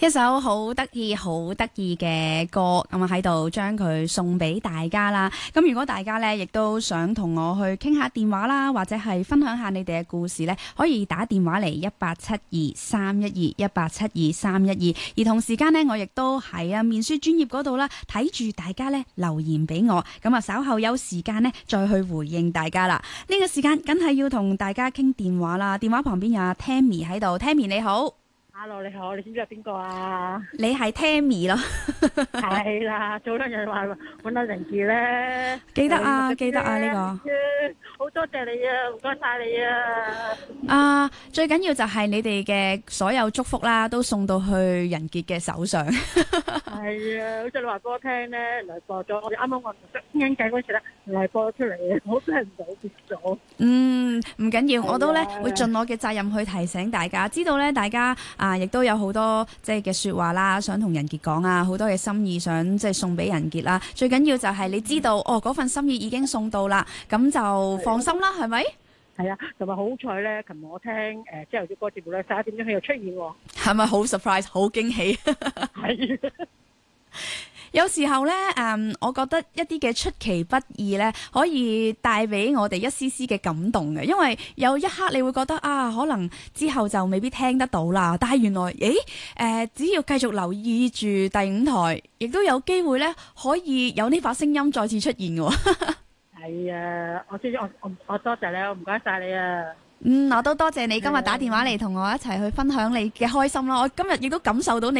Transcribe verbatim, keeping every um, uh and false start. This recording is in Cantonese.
一首好得意、好得意嘅歌，咁啊喺度將佢送俾大家啦。咁如果大家呢亦都想同我去傾下電話啦，或者係分享下你哋嘅故事呢，可以打電話嚟一八七二三一二一八七二三一二。而同時間呢，我亦都喺啊面書專頁嗰度啦，睇住大家呢留言俾我。咁啊稍後有時間呢，再去回應大家啦。呢個時間梗係要同大家傾電話啦。電話旁邊有 Tammy 喺度，Tammy 你好。 Hello，你好，你知唔知係邊個啊？ 你係 Tammy 咯， 係啦，早兩日話揾阿玲兒咧， 記得啊，記得啊呢個， 好多謝你啊，唔該晒你啊！ 啊，最緊要就係你哋嘅所有祝福啦，都送到去仁傑嘅手上。 係啊，好似你話俾我聽咧，嚟播咗，我哋啱啱我傾緊偈嗰時咧，嚟播出嚟嘅，我真係唔好跌咗。 嗯，唔緊要，我都咧會盡我嘅責任去提醒大家，知道咧大家啊，亦都有好多即係嘅說話啦，想同仁傑講啊，好多嘅心意想即係送俾仁傑啦。最緊要就係你知道，哦，嗰份心意已經送到啦，咁就放心啦，係咪？ 係啊，同埋好彩咧，琴日我聽誒朝頭早歌節目咧，十一點鐘佢又出現喎。 係咪好 surprise， 好驚喜？ 係。 有時候咧，誒、嗯，我覺得一啲嘅出其不意咧，可以帶俾我哋一絲絲嘅感動嘅，因為有一刻你會覺得啊，可能之後就未必聽得到啦，但係原來，誒，誒、呃，只要繼續留意住第五台，亦都有機會咧，可以有呢把聲音再次出現嘅。 係啊，我知我我我多謝你，我唔該晒你啊。 嗯，我都多謝你今日打電話嚟同我一齊去分享你嘅開心啦，我今日亦都感受到你